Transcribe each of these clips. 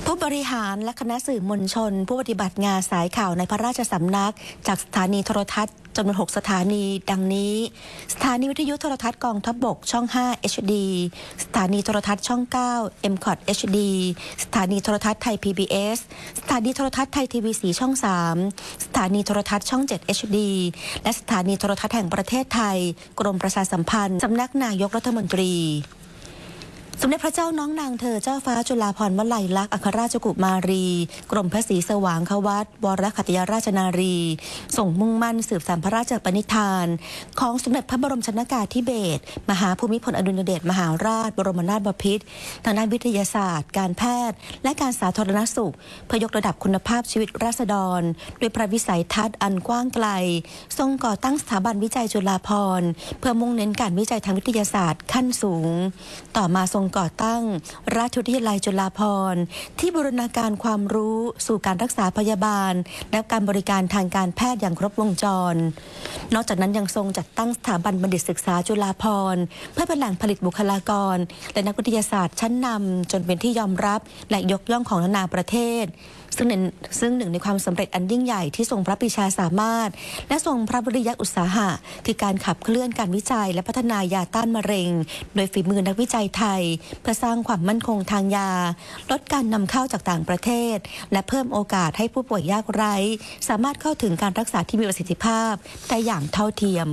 ผู้บริหารและคณะสื่อมวลชนผู้ปฏิบัติงานสายข่าวในพระราชสำนักจากสถานีโทรทัศน์จำนวน6 สถานีดังนี้สถานีวิทยุโทรทัศน์กองทัพบกช่อง5 HD สถานีโทรทัศน์ช่อง9 MCOT HD สถานีโทรทัศน์ไทย PBS สถานีโทรทัศน์ไทยทีวี4ช่อง3สถานีโทรทัศน์ช่อง7 HD และสถานีโทรทัศน์แห่งประเทศไทยกรมประชาสัมพันธ์สำนักนายกรัฐมนตรีสมเด็จพระเจ้าน้องนางเธอเจ้าฟ้าจุฬาภรณ์วลัยลักษณ์อัครราชกุมารีกรมพระศรีสว่างควัตรวรขัตติยราชนารีส่งมุ่งมั่นสืบสานพระราชปณิธานของสมเด็จพระบรมชนกาธิเบศรมหาภูมิพลอดุลยเดชมหาราชบรมนาถบพิตรทางด้านวิทยาศาสตร์การแพทย์และการสาธารณสุขเพื่อยกระดับคุณภาพชีวิตราษฎรด้วยพระวิสัยทัศน์อันกว้างไกลทรงก่อตั้งสถาบันวิจัยจุฬาภรณ์เพื่อมุ่งเน้นการวิจัยทางวิทยาศาสตร์ขั้นสูงต่อมาทรงก่อตั้งราชวิทยาลัยจุฬาภรณ์ที่บูรณาการความรู้สู่การรักษาพยาบาลและการบริการทางการแพทย์อย่างครบวงจรนอกจากนั้นยังทรงจัดตั้งสถาบันบัณฑิตศึกษาจุฬาภรณ์เพื่อเป็นแหล่งผลิตบุคลากรและนักวิทยาศาสตร์ชั้นนำจนเป็นที่ยอมรับและยกย่องของนานาประเทศซึ่งหนึ่งในความสำเร็จอันยิ่งใหญ่ที่ทรงพระปรีชาสามารถและทรงพระวิริยะอุตสาหะคือการขับเคลื่อนการวิจัยและพัฒนายาต้านมะเร็งโดยฝีมือนักวิจัยไทยเพื่อสร้างความมั่นคงทางยาลดการนำเข้าจากต่างประเทศและเพิ่มโอกาสให้ผู้ป่วยยากไร้สามารถเข้าถึงการรักษาที่มีประสิทธิภาพได้อย่างเท่าเทียม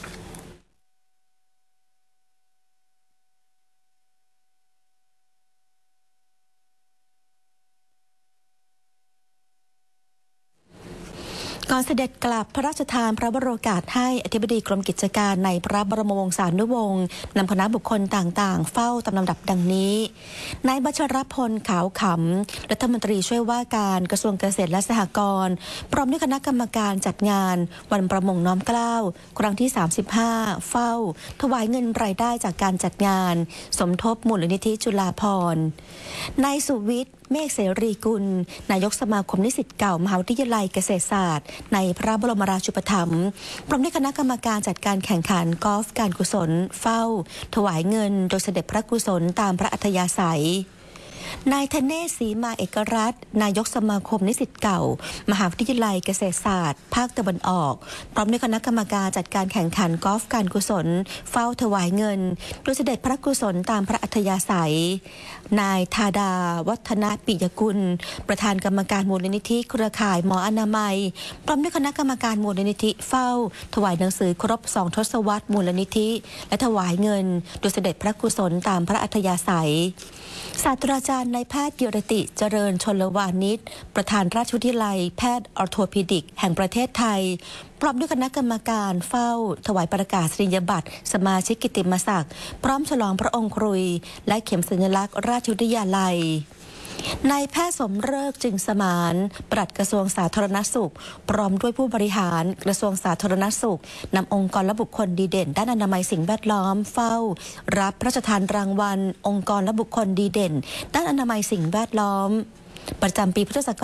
ก่อนเสด็จกลับพระราชทานพระบรมโอกาสให้อธิบดีกรมกิจการในพระบรมวงศานุวงศ์นำคณะบุคคลต่างๆเฝ้าตามลำดับดังนี้นายบัชรพลขาวขำรัฐมนตรีช่วยว่าการกระทรวงเกษตรและสหกรณ์พร้อมด้วยคณะกรรมการจัดงานวันประมงน้อมเกล้าครั้งที่35เฝ้าถวายเงินรายได้จากการจัดงานสมทบมูลนิธิจุฬาภรณ์นายสุวิทย์เมฆเสรีกุลนายกสมาคมนิสิตเก่ามหาวิทยาลัยเกษตรศาสตร์ในพระบรมราชูปถัมภ์พร้อมด้วยคณะกรรมการจัดการแข่งขันกอล์ฟการกุศลเฝ้าถวายเงินโดยเสด็จพระกุศลตามพระอัธยาศัยนายธเนศ ศรีมาเอกรัตน์นายกสมาคมนิสิตเก่ามหาวิทยาลัยเกษตรศาสตร์ภาคตะวันออกพร้อมด้วยคณะกรรมการจัดการแข่งขันกอล์ฟการกุศลเฝ้าถวายเงินโดยเสด็จพระกุศลตามพระอัธยาศัยนายธาดาวัฒนปิยกุลประธานกรรมการมูลนิธิเครือข่ายหมออนามัยพร้อมด้วยคณะกรรมการมูลนิธิเฝ้าถวายหนังสือครบ2 ทศวรรษมูลนิธิและถวายเงินโดยเสด็จพระกุศลตามพระอัธยาศัยศาสตราจารย์นายแพทย์กิรติเจริญชลวานิชประธานราชวิทยาลัยแพทย์ออร์โทพิดิกแห่งประเทศไทยพร้อมด้วยคณะกรรมการเฝ้าถวายประกาศนียบัตรสมาชิกกิตติมศักดิ์พร้อมฉลองพระองค์ครุยและเข็มสัญลักษณ์ราชวิทยาลัยนายแพทย์สมฤกษ์จึงสมานปลัดกระทรวงสาธารณสุขพร้อมด้วยผู้บริหารกระทรวงสาธารณสุขนำองค์กรและบุคคลดีเด่นด้านอนามัยสิ่งแวดล้อมเฝ้ารับพระราชทานรางวัลองค์กรและบุคคลดีเด่นด้านอนามัยสิ่งแวดล้อมประจำปีพุทธศักราช